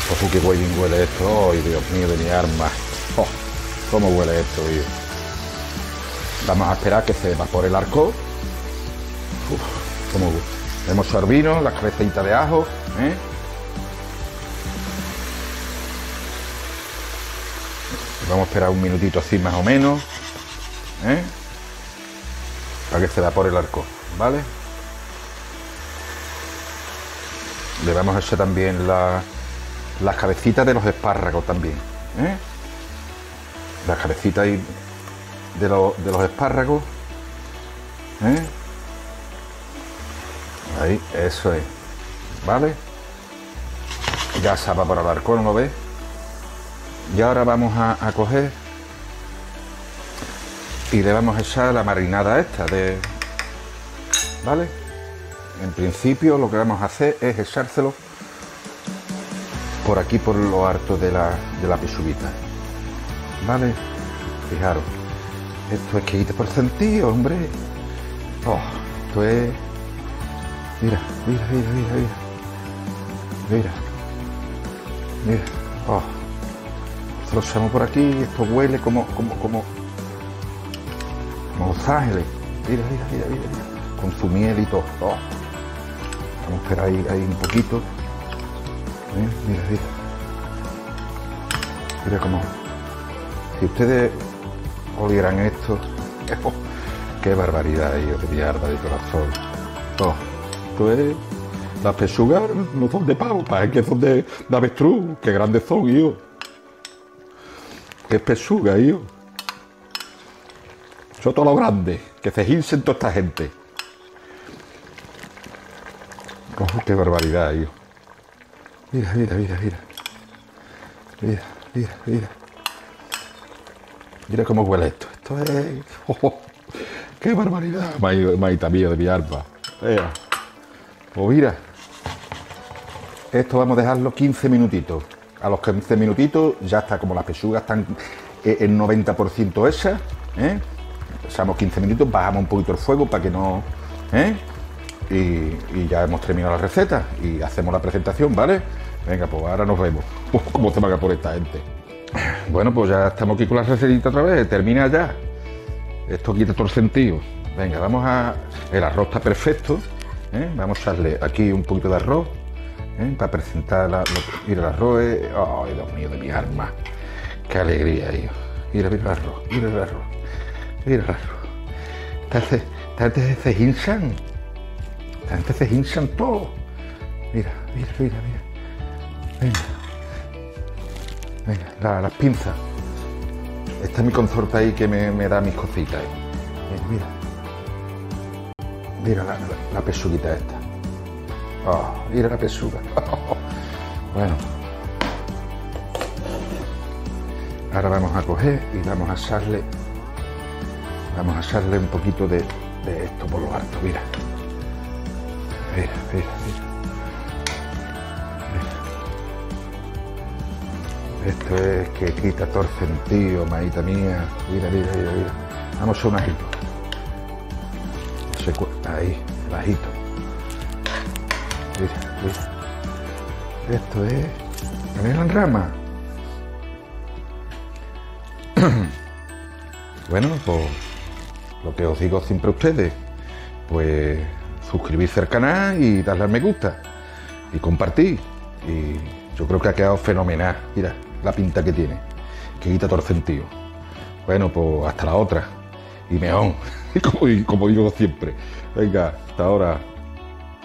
Ojo, qué bien huele esto. ¡Ay, Dios mío de mi arma! ¡Oh, cómo huele esto, tío! Vamos a esperar que se evapore el arco. Cómo gusta. Hemos hecho el vino, las cabecitas de ajo, ¿eh? Vamos a esperar un minutito así más o menos, ¿eh? Para que se evapore el arco, ¿vale? Le vamos a echar también las cabecitas de los espárragos también, ¿eh? Las cabecitas ahí de los espárragos, ¿eh? Ahí, eso es, ¿vale? Ya se ha evaporado el arco, ¿no lo ves? Y ahora vamos a coger y le vamos a echar la marinada esta de... ¿Vale? En principio lo que vamos a hacer es echárselo por aquí, por lo harto de la pechuguita. ¿Vale? Fijaros. Esto es que quite por sentido, hombre. Oh, esto es... Mira, mira, mira, mira, mira. Mira. Mira. Oh. Esto lo echamos por aquí. Esto huele como Los Ángeles. Mira, mira, mira, mira, mira. Con su miel y todo. Oh. Vamos a esperar ahí un poquito. Mira, mira. Mira cómo. Si ustedes olieran esto. Oh, qué barbaridad, hijo de mi arma de corazón. Oh, esto es. Las pechugas no son de pavo, es que son de avestruz. Qué grandes son, hijo. Qué pechuga, hijo. Son todos los grandes. Que se hincen toda esta gente. Oh, qué barbaridad, hijo. Mira, mira, mira, mira. Mira, mira, mira. Mira cómo huele esto. Esto es... Oh, ¡qué barbaridad! Maita mía de mi alma. Pues mira. Esto vamos a dejarlo 15 minutitos. A los 15 minutitos ya está, como las pechugas están en 90% hechas. Pasamos 15 minutos, bajamos un poquito el fuego para que no... Y ya hemos terminado la receta y hacemos la presentación, ¿vale? Venga, pues ahora nos vemos. ¿Cómo se me haga por esta gente? Bueno, pues ya estamos aquí con la recetita otra vez. Termina ya. Esto quita todo el sentido. Venga, vamos a... El arroz está perfecto. Vamos a echarle aquí un poquito de arroz. Para presentar mira, el arroz es... ¡Ay, Dios mío de mi alma! ¡Qué alegría, hijo! Mira, mira el arroz. Mira el arroz. Mira el arroz. Esta gente se hinchan. Esta gente se hinchan todo. Mira, mira, mira, mira. Venga. Venga, las pinzas. Esta es mi consorte ahí que me da mis cositas. Mira. Mira la pechuguita esta. Oh, mira la pechuga. Bueno. Ahora vamos a coger y vamos a echarle un poquito de esto por lo alto. Mira. Mira, mira, mira. Esto es que quita todo el sentido, maíta mía. Mira, mira, mira, mira. Vamos a hacer un ajito. Ahí, el ajito. Mira, mira. Esto es canela en rama. Bueno, pues lo que os digo siempre a ustedes, pues suscribirse al canal y darle al me gusta y compartir. Y yo creo que ha quedado fenomenal. Mira la pinta que tiene, que quita todo el sentido. Bueno, pues hasta la otra. Y mejor, como digo siempre. Venga, hasta ahora.